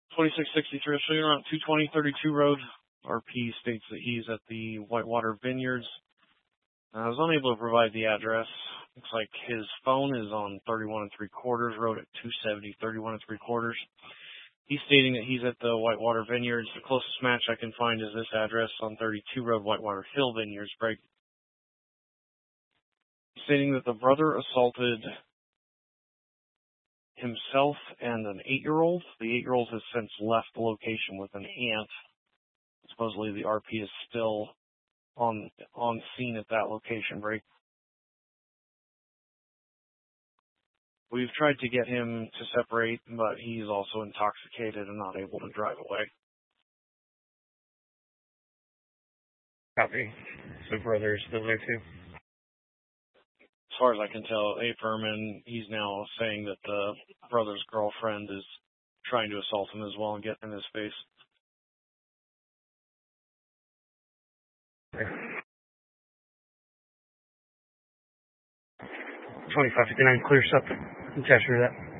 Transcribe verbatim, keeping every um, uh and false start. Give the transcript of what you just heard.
twenty-six sixty-three, showing around two twenty thirty-two Road. R P states that he's at the Whitewater Vineyards. I was unable to provide the address. Looks like his phone is on thirty-one and three quarters Road at two seventy, thirty-one and three quarters. He's stating that he's at the Whitewater Vineyards. The closest match I can find is this address on thirty-two Road, Whitewater Hill Vineyards, Break. Stating that the brother assaulted himself and an eight-year-old. The eight-year-old has since left the location with an aunt. Supposedly the R P is still on on scene at that location, Break. We've tried to get him to separate, but he's also intoxicated and not able to drive away. Copy. So brother is still there too? As far as I can tell, A-Firm, and he's now saying that the brother's girlfriend is trying to assault him as well and get in his face. Okay. twenty-five fifty-nine clears up. Attach her to that.